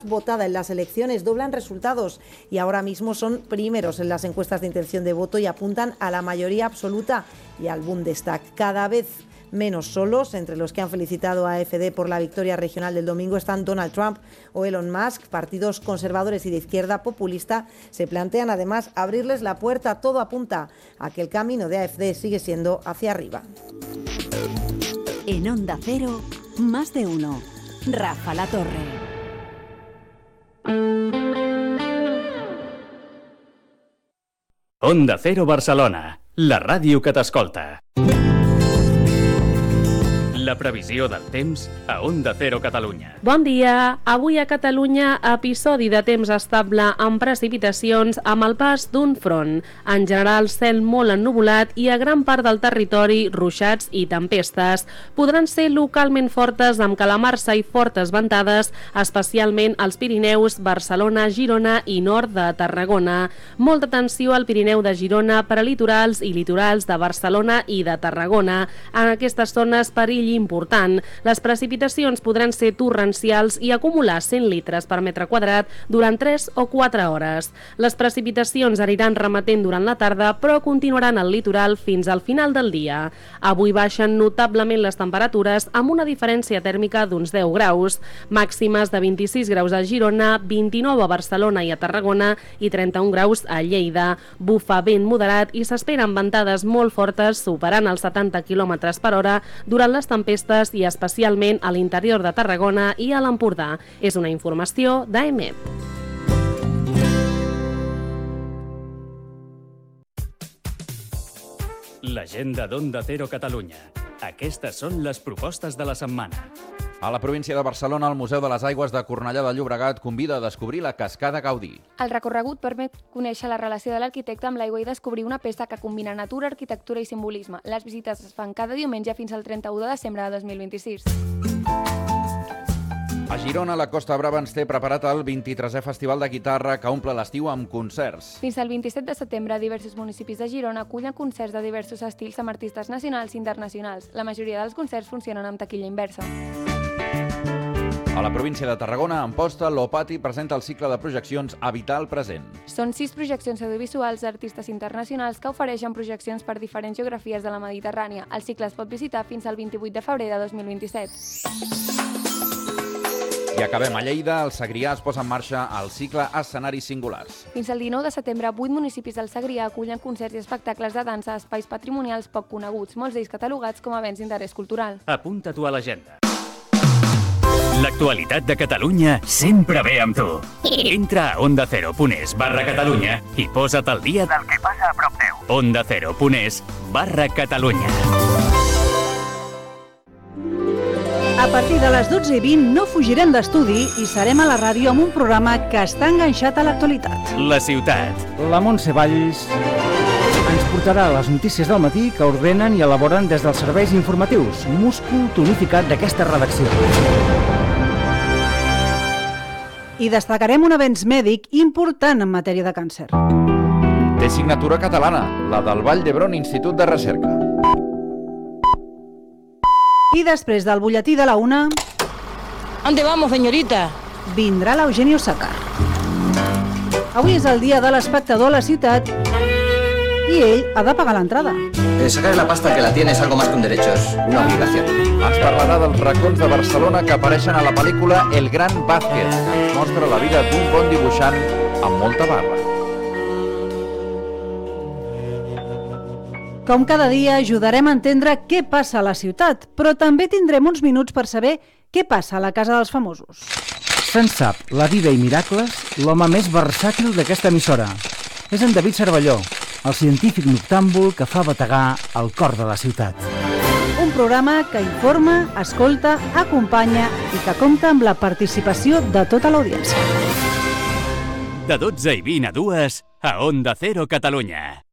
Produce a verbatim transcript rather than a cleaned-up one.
votada en las elecciones, doblan resultados y ahora mismo son primeros en las encuestas de intención de voto y apuntan a la mayoría absoluta y al Bundestag. Cada vez menos solos. Entre los que han felicitado a AfD por la victoria regional del domingo están Donald Trump o Elon Musk. Partidos conservadores y de izquierda populista se plantean además abrirles la puerta. Todo apunta a que el camino de AfD sigue siendo hacia arriba. En Onda Cero, más de uno. Rafa La Torre. Onda Cero Barcelona, la ràdio que t'escolta. La previsió del temps a Onda Cero Catalunya. Bon dia. Avui a Catalunya, episodi de temps estable amb precipitacions amb el pas d'un front. En general, cel molt ennuvolat i a gran part del territori ruixats i tempestes. Podran ser localment fortes amb calamarsa i fortes ventades, especialment als Pirineus, Barcelona, Girona i nord de Tarragona. Molta atenció al Pirineu de Girona per a litorals i litorals de Barcelona i de Tarragona. En aquestes zones, perill important. Les precipitacions podran ser torrencials i acumular cent litres per metre quadrat durant tres o quatre hores. Les precipitacions aniran remetent durant la tarda, però continuaran al litoral fins al final del dia. Avui baixen notablement les temperatures amb una diferència tèrmica d'uns deu graus, màximes de vint-i-sis graus a Girona, vint-i-nou a Barcelona i a Tarragona i trenta-un graus a Lleida. Bufa vent moderat i s'esperen ventades molt fortes superant els setanta quilòmetres per hora durant les tempestes i especialment a l'interior de Tarragona i a l'Empordà. És una informació d'A E M E P. L'agenda d'Onda Cero Catalunya. Aquestes són les propostes de la setmana. A la província de Barcelona, el Museu de les Aigües de Cornellà de Llobregat convida a descobrir la cascada Gaudí. El recorregut permet conèixer la relació de l'arquitecte amb l'aigua i descobrir una peça que combina natura, arquitectura i simbolisme. Les visites es fan cada diumenge fins al trenta-u de desembre de dos mil vint-i-sis. A Girona, la Costa Brava ens té preparat el vint-i-tresè Festival de Guitarra que omple l'estiu amb concerts. Fins al vint-i-set de setembre, diversos municipis de Girona acullen concerts de diversos estils amb artistes nacionals i internacionals. La majoria dels concerts funcionen amb taquilla inversa. A la província de Tarragona, Amposta, l'Opati presenta el cicle de projeccions Habitar el present. Són sis projeccions audiovisuals d'artistes internacionals que ofereixen projeccions per diferents geografies de la Mediterrània. El cicle es pot visitar fins al vint-i-vuit de febrer de dos mil vint-i-set. I acabem a Lleida, el Segrià es posa en marxa el cicle Escenaris Singulars. Fins al dinou de setembre, vuit municipis del Segrià acullen concerts i espectacles de dansa a espais patrimonials poc coneguts, molts d'ells catalogats com a béns d'interès cultural. Apunta-t'ho a l'agenda. L'actualitat de Catalunya sempre ve amb tu. Entra a onda cero punt es barra Catalunya i posa't al dia del que passa a prop teu. onda cero punt es barra Catalunya. A partir de les dotze i vint no fugirem d'estudi i serem a la ràdio amb un programa que està enganxat a l'actualitat. La ciutat. La Montse Valls ens portarà les notícies del matí que ordenen i elaboren des dels serveis informatius, múscul tonificat d'aquesta redacció. I destacarem un avenç mèdic important en matèria de càncer. Té signatura catalana, la del Vall d'Hebron Institut de Recerca. I després del butlletí de la una... ¿Dónde vamos, señorita? Vindrà l'Eugenio Sácar. Avui és el dia de l'espectador a la ciutat i ell ha de pagar l'entrada. Eh, sacar la pasta que la tiene es algo más que un derecho, es una obligación. Ens parlarà dels racons de Barcelona que apareixen a la pel·lícula El Gran Vázquez, que ens mostra la vida d'un bon dibuixant amb molta barra. Com cada dia ajudarem a entendre què passa a la ciutat, però també tindrem uns minuts per saber què passa a la Casa dels Famosos. Se'n sap la vida i miracles l'home més versàtil d'aquesta emissora. És en David Cervelló, el científic noctàmbul que fa bategar el cor de la ciutat. Un programa que informa, escolta, acompanya i que compta amb la participació de tota l'audiència. De dotze i vint a dues a Onda Cero Catalunya.